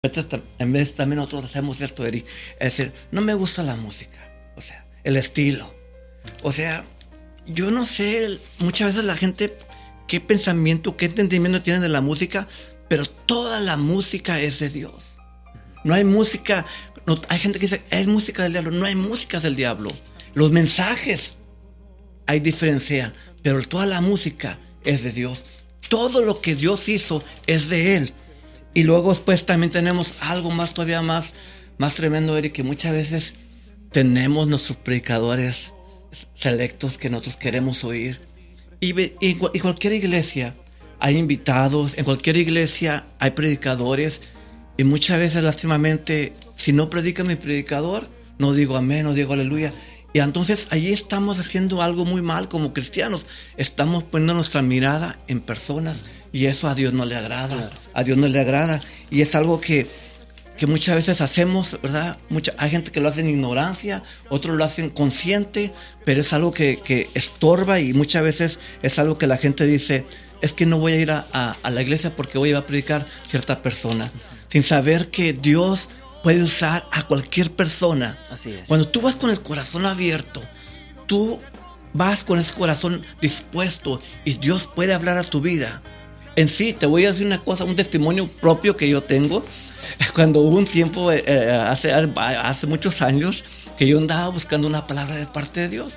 En vez también nosotros hacemos esto, Eri. Es decir, no me gusta la música, o sea, el estilo. O sea, yo no sé, muchas veces la gente, qué pensamiento, qué entendimiento tiene de la música, pero toda la música es de Dios. No hay música, no, hay gente que dice, es música del diablo. No hay música del diablo. Los mensajes hay diferencian, pero toda la música es de Dios. Todo lo que Dios hizo es de Él. Y luego después también tenemos algo más, todavía más tremendo, Eric, que muchas veces tenemos nuestros predicadores selectos que nosotros queremos oír. Y cualquier iglesia hay invitados, en cualquier iglesia hay predicadores. Y muchas veces, lastimamente, si no predica mi predicador, no digo amén, no digo aleluya. Y entonces allí estamos haciendo algo muy mal como cristianos. Estamos poniendo nuestra mirada en personas y eso a Dios no le agrada. Claro. A Dios no le agrada. Y es algo que muchas veces hacemos, ¿verdad? Hay gente que lo hace en ignorancia, otros lo hacen consciente, pero es algo que estorba y muchas veces es algo que la gente dice, es que no voy a ir a la iglesia porque voy a predicar cierta persona. Sin saber que Dios puede usar a cualquier persona. Así es. Cuando tú vas con el corazón abierto, tú vas con ese corazón dispuesto y Dios puede hablar a tu vida. En sí, te voy a decir una cosa, un testimonio propio que yo tengo. Cuando hubo un tiempo, hace muchos años, que yo andaba buscando una palabra de parte de Dios.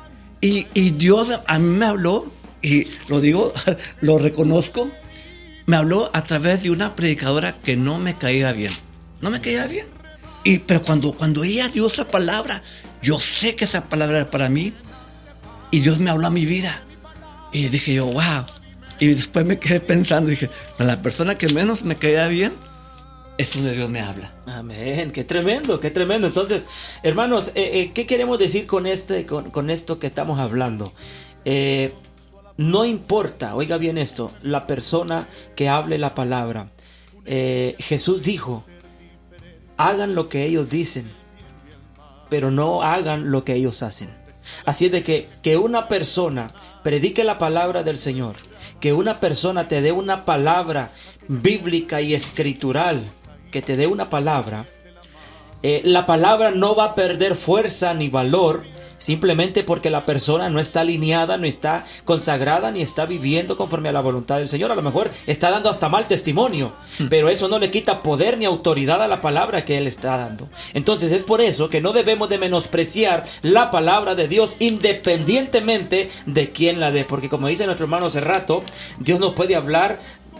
Y Dios a mí me habló, y lo digo, lo reconozco, me habló a través de una predicadora que no me caía bien. No me caía bien. Pero cuando ella dio esa palabra, yo sé que esa palabra era para mí. Y Dios me habló a mi vida. Y dije yo, wow. Y después me quedé pensando, dije, la persona que menos me caía bien es donde Dios me habla. Amén, qué tremendo, qué tremendo. Entonces, hermanos, ¿qué queremos decir con esto que estamos hablando? No importa, oiga bien esto, la persona que hable la palabra. Jesús dijo, hagan lo que ellos dicen, pero no hagan lo que ellos hacen. Así es de que una persona predique la palabra del Señor, que una persona te dé una palabra bíblica y escritural, que te dé una palabra, la palabra no va a perder fuerza ni valor simplemente porque la persona no está alineada, no está consagrada, ni está viviendo conforme a la voluntad del Señor. A lo mejor está dando hasta mal testimonio, pero eso no le quita poder ni autoridad a la palabra que Él está dando. Entonces es por eso que no debemos de menospreciar la palabra de Dios independientemente de quién la dé, porque como dice nuestro hermano hace rato, Dios nos puede hablar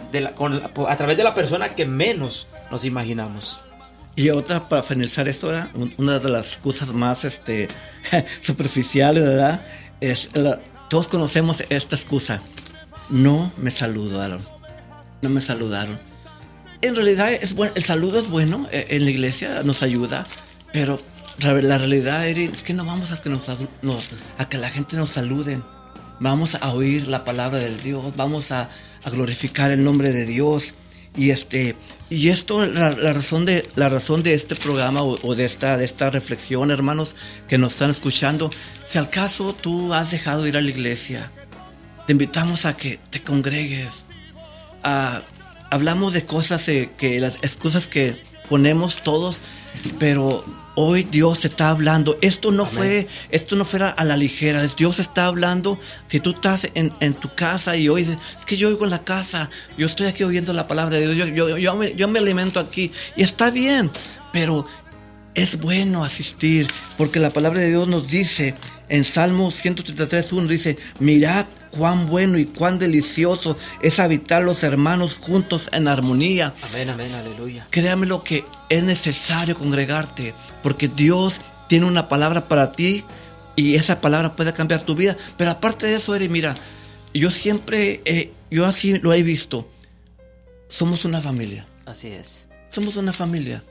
a través de la persona que menos nos imaginamos. Y otra, para finalizar esto, ¿verdad? Una de las cosas más superficiales, ¿verdad? Todos conocemos esta excusa. No me saludaron. No me saludaron. En realidad, el saludo es bueno. En la iglesia nos ayuda. Pero la realidad es que no vamos a que la gente nos saluden. Vamos a oír la palabra de Dios. Vamos a glorificar el nombre de Dios. Y esto, la razón de este programa o de esta reflexión, hermanos que nos están escuchando, si al caso tú has dejado de ir a la iglesia, te invitamos a que te congregues. Hablamos de cosas las excusas que ponemos todos, pero hoy Dios te está hablando. Esto no fue a la ligera. Dios está hablando. Si tú estás en tu casa y oyes, es que yo oigo en la casa, yo estoy aquí oyendo la palabra de Dios, yo me alimento aquí, y está bien, pero es bueno asistir, porque la palabra de Dios nos dice en Salmo 133:1, dice, mirad cuán bueno y cuán delicioso es habitar los hermanos juntos en armonía. Amén, amén, aleluya. Créame lo que es necesario congregarte, porque Dios tiene una palabra para ti y esa palabra puede cambiar tu vida. Pero aparte de eso, mira, yo siempre, yo así lo he visto, somos una familia. Así es. Somos una familia.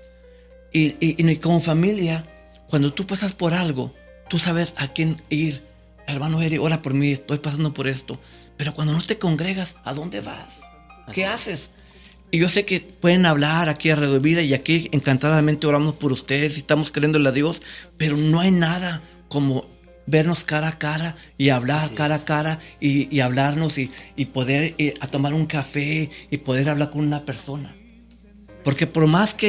Y como familia, cuando tú pasas por algo, tú sabes a quién ir. Hermano Eri, ora por mí, estoy pasando por esto. Pero cuando no te congregas, ¿a dónde vas? ¿Qué haces? Y yo sé que pueden hablar aquí alrededor de vida y aquí encantadamente oramos por ustedes y estamos creyéndole a Dios, pero no hay nada como vernos cara a cara y hablar cara a cara y hablarnos y poder ir a tomar un café y poder hablar con una persona. Porque por más que